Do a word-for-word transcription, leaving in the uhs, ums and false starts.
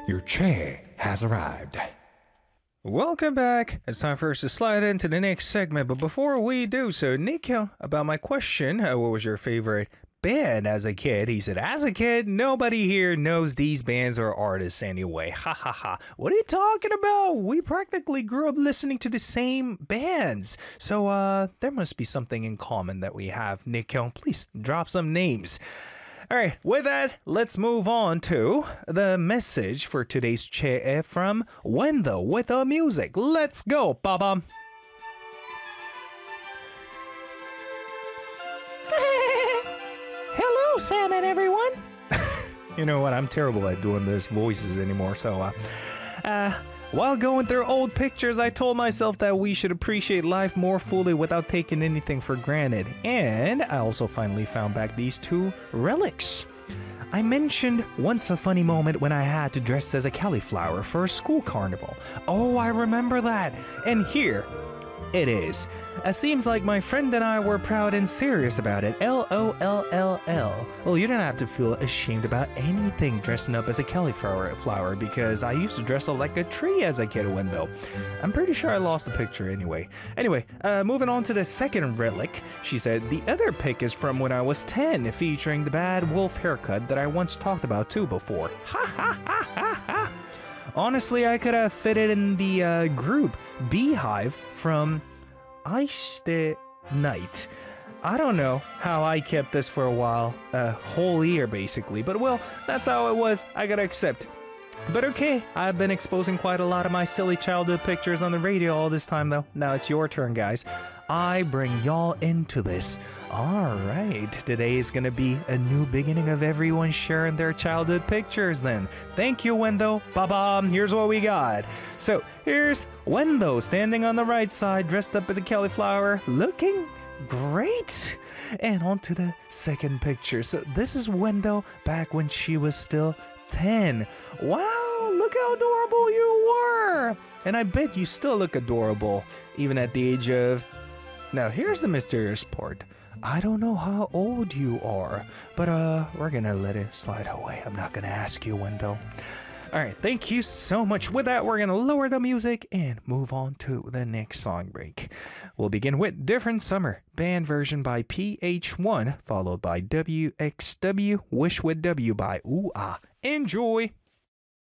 Your chair has arrived. Welcome back. It's time for us to slide into the next segment, but before we do so, Nikhil, about my question, uh, what was your favorite band as a kid? He said, as a kid, nobody here knows these bands or artists anyway. Ha ha ha. What are you talking about? We practically grew up listening to the same bands. So uh, there must be something in common that we have. Nikhil, please drop some names. All right, with that, let's move on to the message for today's chair from Wendell with the music. Let's go, Baba. Hello, Salmon, everyone. You know what? I'm terrible at doing those voices anymore. So, uh, uh, while going through old pictures, I told myself that we should appreciate life more fully without taking anything for granted. And I also finally found back these two relics. I mentioned once a funny moment when I had to dress as a cauliflower for a school carnival. Oh, I remember that. And here it is. It seems like my friend and I were proud and serious about it. L O L L L. Well, you don't have to feel ashamed about anything dressing up as a cauliflower flower because I used to dress up like a tree as a kid, Wendell. I'm pretty sure I lost the picture anyway. Anyway, uh, moving on to the second relic, she said, the other pic is from when I was ten, featuring the bad wolf haircut that I once talked about too before. Ha ha ha ha ha. Honestly, I could have fit it in the uh, group Beehive from Ice Night. I don't know how I kept this for a while, a whole year basically, but well, that's how it was. I gotta accept. But okay, I've been exposing quite a lot of my silly childhood pictures on the radio all this time though. Now it's your turn, guys. I bring y'all into this. Alright, today is gonna be a new beginning of everyone sharing their childhood pictures then. Thank you, Wendell. Ba-bam, here's what we got. So, here's Wendell standing on the right side, dressed up as a cauliflower, looking great. And on to the second picture. So, this is Wendell back when she was still ten. Wow, look how adorable you were. And I bet you still look adorable, even at the age of... Now, here's the mysterious part. I don't know how old you are, but uh, we're gonna let it slide away. I'm not gonna ask you, Wendell. All right, thank you so much. With that, we're gonna lower the music and move on to the next song break. We'll begin with Different Summer, band version by P H one, followed by W X W, Wish with W by Ooh Ah. Enjoy!